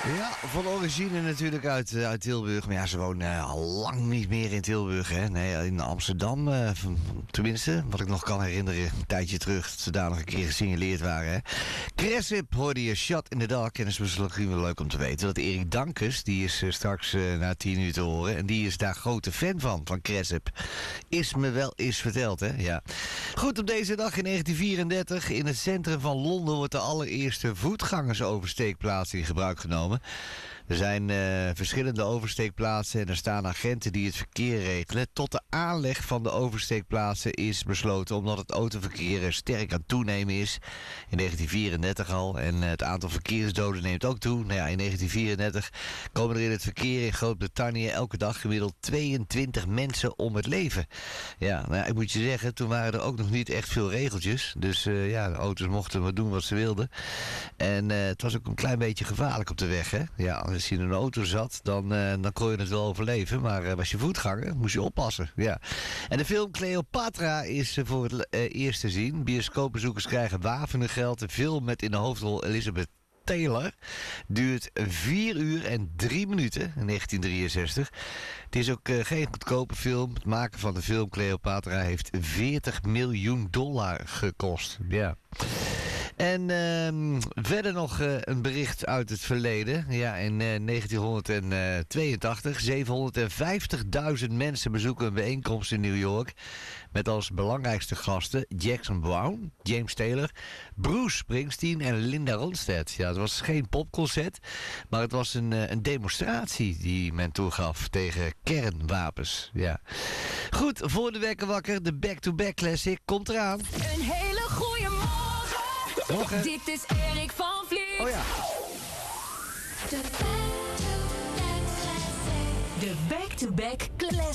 Ja, van origine natuurlijk uit Tilburg. Maar ja, ze wonen al lang niet meer in Tilburg, hè. Nee, in Amsterdam, tenminste. Wat ik nog kan herinneren, een tijdje terug, dat ze daar nog een keer gesignaleerd waren, hè. Cressip hoorde je Shot in the Dark. En dat is misschien wel leuk om te weten dat Erik Dankes, die is straks na 10 uur te horen. En die is daar grote fan van Cressip. Is me wel eens verteld, hè. Ja. Goed, op deze dag in 1934 in het centrum van Londen wordt de allereerste voetgangersoversteekplaats in gebruik genomen. Er zijn verschillende oversteekplaatsen en er staan agenten die het verkeer regelen. Tot de aanleg van de oversteekplaatsen is besloten omdat het autoverkeer sterk aan het toenemen is. In 1934 al. En het aantal verkeersdoden neemt ook toe. Nou ja, in 1934 komen er in het verkeer in Groot-Brittannië elke dag gemiddeld 22 mensen om het leven. Ja, nou ja, ik moet je zeggen, toen waren er ook nog niet echt veel regeltjes. Dus ja, de auto's mochten maar doen wat ze wilden. En het was ook een klein beetje gevaarlijk op de weg, hè. Ja, als je in een auto zat, dan kon je het wel overleven. Maar was je voetganger, moest je oppassen. Ja. En de film Cleopatra is voor het eerst te zien. Bioscoopbezoekers krijgen wapenengeld. De film met in de hoofdrol Elizabeth Taylor duurt 4 uur en 3 minuten in 1963. Het is ook geen goedkope film. Het maken van de film Cleopatra heeft $40 miljoen gekost. Ja. En verder nog een bericht uit het verleden. Ja, in 1982, 750.000 mensen bezoeken een bijeenkomst in New York. Met als belangrijkste gasten Jackson Browne, James Taylor, Bruce Springsteen en Linda Ronstadt. Ja, het was geen popconcert, maar het was een demonstratie die men toegaf tegen kernwapens. Ja. Goed, voor de wekker wakker, de Back-to-Back Classic komt eraan. Een hele goede morgen. Morgen. Dit is Erik van Vliet. Oh ja. De Back-to-Back Classic.